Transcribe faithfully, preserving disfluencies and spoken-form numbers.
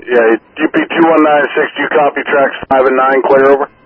Yeah, U P two one nine six, do you copy tracks five and nine, clear over?